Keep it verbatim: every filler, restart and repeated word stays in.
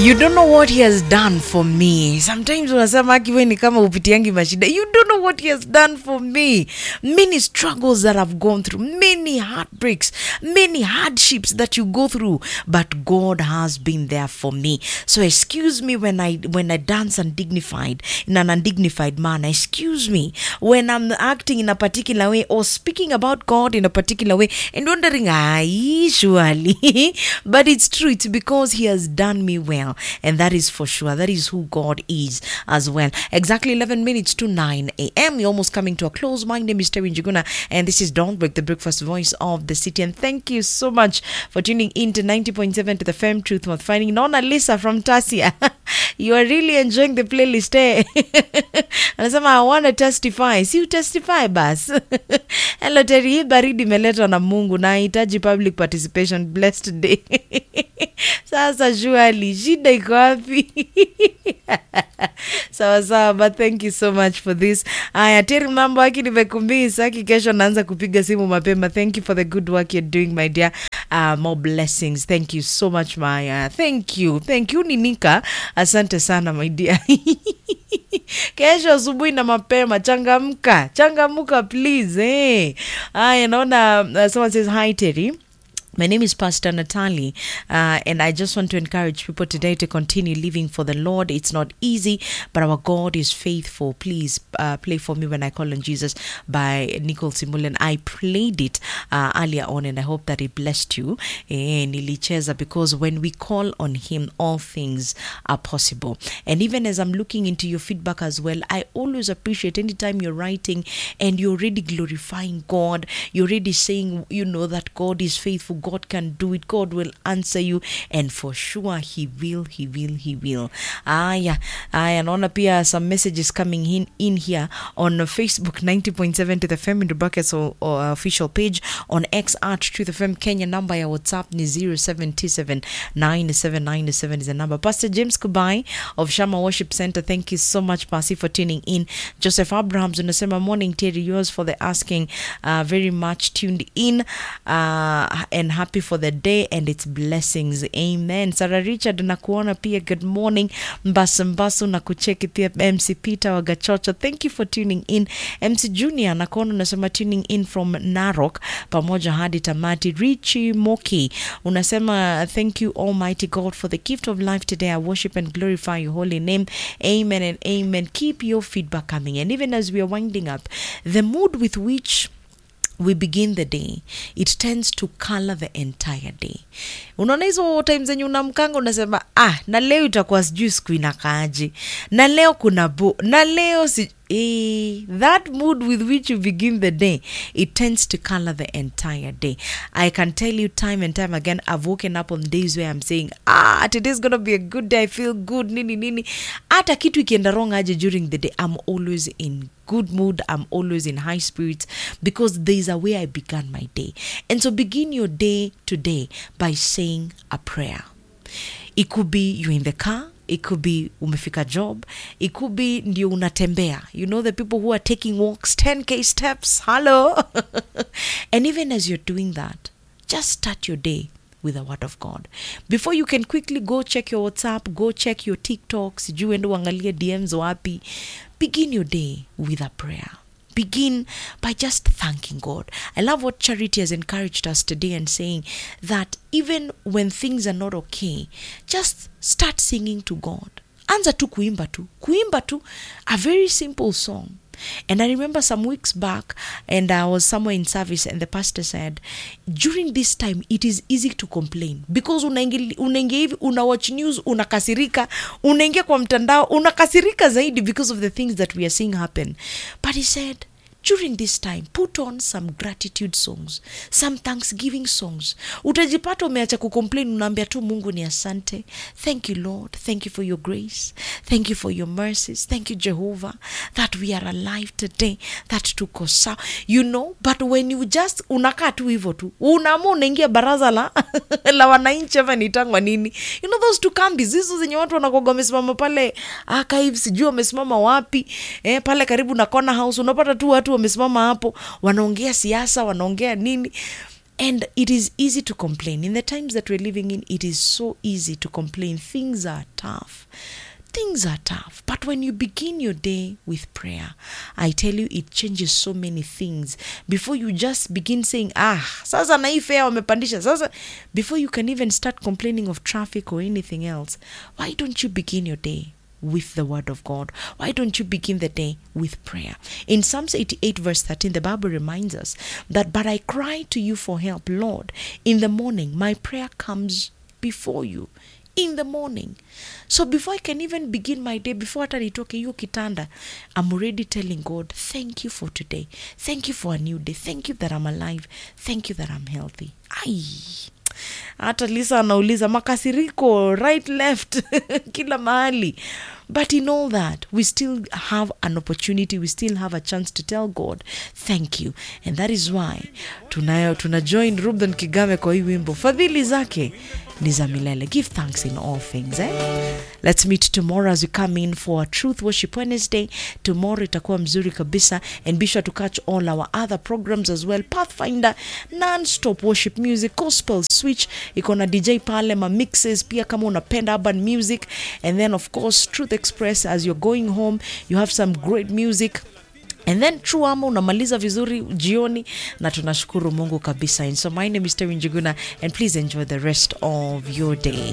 You don't know what he has done for me. Sometimes unasema akiwe ni kama upitiangi mashida. You don't know what he has done for me. Many struggles that I've gone through, many heartbreaks, many hardships that you go through, but God has been there for me. So excuse me when I when I dance undignified in an undignified manner. Excuse me when I'm acting in a particular way or speaking about God in a particular way and wondering, ah, surely. But it's true. It's because he has done me well. And that is for sure. That is who God is as well. Exactly eleven minutes to nine a.m. We're almost coming to a close. My name is Terry Njuguna, and this is Don't Break, the breakfast voice of the city. And thank you so much for tuning in to ninety point seven to the Fem Truth Worth Finding. Nona Lisa from Tasia. You are really enjoying the playlist, eh? Anasema, I want to testify. Si you testify, bas. Hello, Terry. Baridi meletwa na Mungu. Na hitaji public participation. Blessed day. Sasa surely, shida iko wapi? Sawa sawa, but thank you so much for this. Aya, Terry mambo haki nimekumbisa. Haki kesho naanza kupiga simu mapema. Thank you for the good work you're doing, my dear. Uh, more blessings. Thank you so much, my uh, thank you. Thank you, Ninika. Asante sana, my dear. Kesho asubuhi na mapema. Changamka. Changamuka, please. Hey. Aya, naona uh, someone says, hi, Terry. My name is Pastor Natalie, uh, and I just want to encourage people today to continue living for the Lord. It's not easy, but our God is faithful. Please uh, play for me When I Call on Jesus by Nicole Simulen. I played it uh, earlier on, and I hope that it blessed you. And nilicheza, because when we call on Him, all things are possible. And even as I'm looking into your feedback as well, I always appreciate anytime you're writing and you're already glorifying God. You're already saying, you know, that God is faithful. God can do it. God will answer you, and for sure He will, He will, He will. Ah, yeah. I naona pia some messages coming in in here on Facebook ninety point seven to the Fem in the Buckets or, or official page, on X at Truth F M Kenya. Number ya WhatsApp ni zero seven two seven nine seven nine seven is the number. Pastor James Kubai of Shama Worship Center, thank you so much, Pasi, for tuning in. Joseph Abrahams unasema, morning Terry, yours for the asking. Uh, very much tuned in uh, and happy for the day and its blessings. Amen. Sarah Richard nakuona pia, good morning. Mbasu Mbasu na kucheki pia. M C Peter wa Gachocho, thank you for tuning in. M C Junior nakuona unasema tuning in from Narok pamoja hadi tamati. Richie Moki unasema, thank you Almighty God for the gift of life today. I worship and glorify your holy name. Amen and amen. Keep your feedback coming. And even as we are winding up, the mood with which we begin the day, it tends to color the entire day. Unaona hizo times zenye unamkanga unasema, ah, na leo itakuwa sijui siku inakaaje, na leo kuna bo, na leo si eh, that mood with which you begin the day, it tends to color the entire day. I can tell you time and time again, I've woken up on days where I'm saying, ah, today's gonna be a good day, I feel good, nini nini. Ata kitu ikienda wrong aje during the day, I'm always in good mood, I'm always in high spirits, because there's a way I began my day. And so begin your day today by saying a prayer. It could be you're in the car, it could be umefika job, it could be ndio unatembea. You know, the people who are taking walks, ten K steps, hello. And even as you're doing that, just start your day with the word of God. Before you can quickly go check your WhatsApp, go check your TikToks, sijui endo uangalie D Ms wapi, begin your day with a prayer. Begin by just thanking God. I love what Charity has encouraged us today and saying that even when things are not okay, just start singing to God. Anza tu kuimba tu. Kuimba tu. A very simple song. And I remember some weeks back, and I was somewhere in service, and the pastor said, during this time, it is easy to complain. Because unaingia hivi, una watch news, unakasirika, unaingia kwa mtandao, unakasirika zaidi because of the things that we are seeing happen. But he said, during this time, put on some gratitude songs, some thanksgiving songs. Utajipata umeacha kucomplain, unaambia tu Mungu ni asante. Thank you, Lord. Thank you for your grace. Thank you for your mercies. Thank you, Jehovah, that we are alive today, that tuko sawa. You know, but when you just unakaa tu hivyo tu, unaamua unaingia baraza la la wananchi hapa nitangwa nini. You know those two kambi, hizo zenye watu wanakoga wamesimama pale archives, sijui wamesimama wapi, eh, pale karibu na corner house, unapata tu watu wamesimama hapo wanaongea siasa, wanaongea nini. And it is easy to complain. In the times that we're living in, it is so easy to complain. Things are tough. Things are tough. But when you begin your day with prayer, I tell you, it changes so many things. Before you just begin saying, ah, sasa na hii fare wamepandisha. Sasa, before you can even start complaining of traffic or anything else, why don't you begin your day with the word of God? Why don't you begin the day with prayer? In Psalms eighty-eight verse thirteen, the Bible reminds us that, but I cry to you for help, Lord. In the morning, my prayer comes before you. In the morning. So before I can even begin my day, before hata nitoke hiyo kitanda, I'm already telling God, thank you for today. Thank you for a new day. Thank you that I'm alive. Thank you that I'm healthy. Ai. Hata Lisa anauliza makasiriko right left kila mahali. But in all that, we still have an opportunity, we still have a chance to tell God thank you. And that is why tunayo tuna join Ruben Kigame kwa hii wimbo, fadhili zake ni za milele. Give thanks in all things, eh? Let's meet tomorrow as we come in for a Truth Worship Wednesday. Tomorrow itakuwa mzuri kabisa, and be sure to catch all our other programs as well. Pathfinder, non-stop worship music, gospel switch, iko na D J pale, ma mixes pia kama unapenda urban music, and then of course Truth Express. As you're going home, you have some great music. And then True Ama unamaliza vizuri jioni, na tunashukuru Mungu kabisa. And so my name is Terry Njuguna, and please enjoy the rest of your day.